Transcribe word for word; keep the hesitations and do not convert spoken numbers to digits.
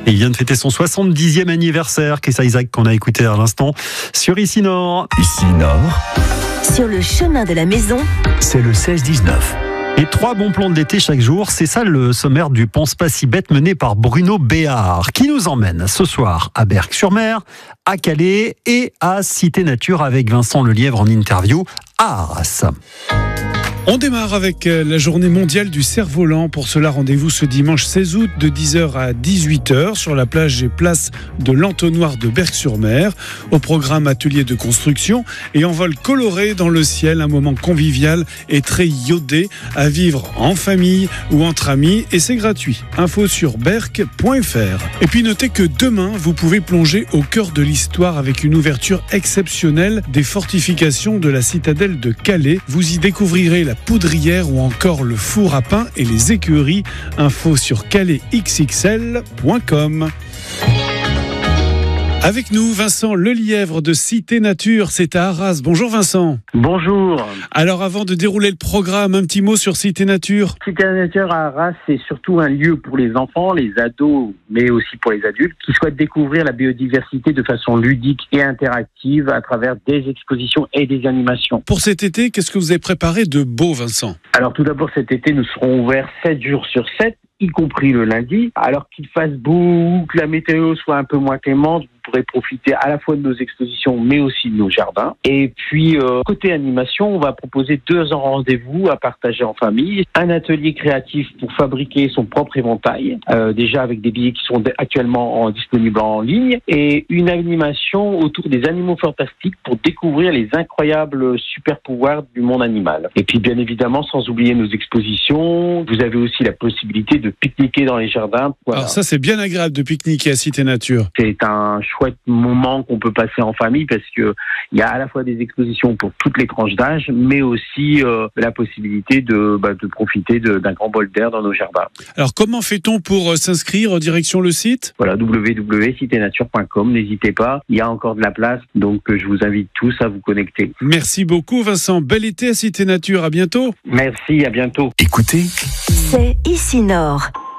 Et il vient de fêter son soixante-dixième anniversaire, Kessa Isaac, qu'on a écouté à l'instant sur Ici Nord. Ici Nord, Sur le chemin de la maison, c'est le seize dix-neuf. Et trois bons plans de l'été chaque jour, c'est ça le sommaire du Pense pas si bête mené par Bruno Béard, qui nous emmène ce soir à Berck-sur-Mer, à Calais et à Cité Nature avec Vincent Lelièvre en interview à Arras. On démarre avec la journée mondiale du cerf-volant. Pour cela, rendez-vous ce dimanche seize août de dix heures à dix-huit heures sur la plage et place de l'Entonnoir de Berck-sur-Mer. Au programme atelier de construction et envol coloré dans le ciel, un moment convivial et très iodé à vivre en famille ou entre amis et c'est gratuit. Info sur berck point f r. Et puis notez que demain, vous pouvez plonger au cœur de l'histoire avec une ouverture exceptionnelle des fortifications de la citadelle de Calais. Vous y découvrirez la La poudrière ou encore le four à pain et les écuries. Info sur calais x x l point com. Avec nous, Vincent Lelièvre de Cité Nature, c'est à Arras. Bonjour Vincent. Bonjour. Alors avant de dérouler le programme, un petit mot sur Cité Nature. Cité Nature à Arras, c'est surtout un lieu pour les enfants, les ados, mais aussi pour les adultes, qui souhaitent découvrir la biodiversité de façon ludique et interactive à travers des expositions et des animations. Pour cet été, qu'est-ce que vous avez préparé de beau, Vincent ? Alors tout d'abord, cet été, nous serons ouverts sept jours sur sept, y compris le lundi. Alors qu'il fasse beau ou que la météo soit un peu moins clémente, vous pourrez profiter à la fois de nos expositions, mais aussi de nos jardins. Et puis, euh, côté animation, on va proposer deux rendez-vous à partager en famille. Un atelier créatif pour fabriquer son propre éventail, euh, déjà avec des billets qui sont actuellement en, disponibles en ligne. Et une animation autour des animaux fantastiques pour découvrir les incroyables super-pouvoirs du monde animal. Et puis, bien évidemment, sans oublier nos expositions, vous avez aussi la possibilité de pique-niquer dans les jardins. Voilà. Alors ça, c'est bien agréable de pique-niquer à Cité Nature. C'est un chouette moment qu'on peut passer en famille parce que il y a à la fois des expositions pour toutes les tranches d'âge, mais aussi euh, la possibilité de, bah, de profiter de, d'un grand bol d'air dans nos jardins. Alors comment fait-on pour s'inscrire? Direction le site? Voilà, w w w point cité nature point com, n'hésitez pas, il y a encore de la place, donc je vous invite tous à vous connecter. Merci beaucoup Vincent, bel été à Cité Nature, à bientôt. Merci, à bientôt. Écoutez, c'est Ici Nord.